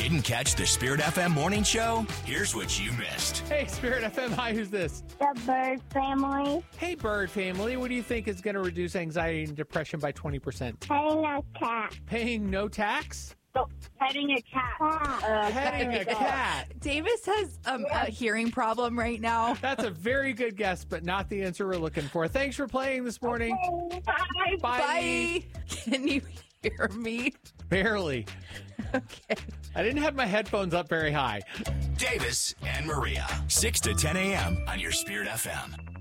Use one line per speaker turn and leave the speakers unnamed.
Didn't catch the Spirit FM morning show? Here's what you missed.
Hey, Spirit FM. Hi, who's this?
The Bird family.
Hey, Bird family. What do you think is going to reduce anxiety and depression by 20%?
Petting a cat.
Paying no tax?
Petting a cat.
Petting a cat.
Davis has a hearing problem right now.
That's a very good guess, but not the answer we're looking for. Thanks for playing this morning.
Bye.
Bye. Can you hear me?
Barely.
Okay.
I didn't have my headphones up very high.
Davis and Maria, 6 to 10 a.m. on your Spirit FM.